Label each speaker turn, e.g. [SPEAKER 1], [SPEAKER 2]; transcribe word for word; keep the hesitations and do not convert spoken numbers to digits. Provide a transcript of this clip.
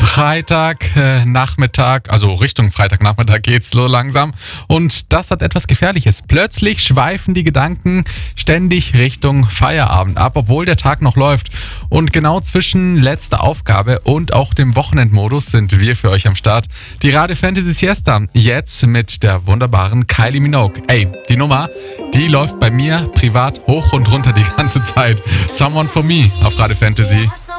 [SPEAKER 1] Freitag, äh, Nachmittag, also Richtung Freitagnachmittag geht's so langsam. Und das hat etwas Gefährliches. Plötzlich schweifen die Gedanken ständig Richtung Feierabend ab, obwohl der Tag noch läuft. Und genau zwischen letzter Aufgabe und auch dem Wochenendmodus sind wir für euch am Start. Die Radio Fantasy Siesta, jetzt mit der wunderbaren Kylie Minogue. Ey, die Nummer, die läuft bei mir privat hoch und runter die ganze Zeit. Someone for Me auf Radio Fantasy.